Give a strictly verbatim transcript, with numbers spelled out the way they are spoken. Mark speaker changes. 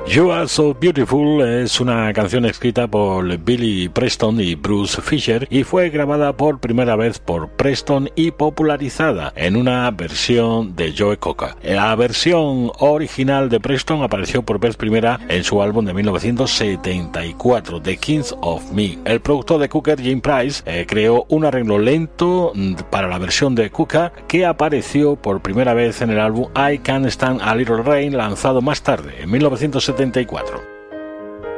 Speaker 1: You Are So Beautiful es una canción escrita por Billy Preston y Bruce Fisher y fue grabada por primera vez por Preston y popularizada en una versión de Joe Cocker. La versión original de Preston apareció por vez primera en su álbum de mil novecientos setenta y cuatro, The Kings of Me. El productor de Cocker, Jim Price, eh, creó un arreglo lento para la versión de Cocker que apareció por primera vez en el álbum I Can't Stand a Little Rain, lanzado más tarde, en mil novecientos setenta y cuatro.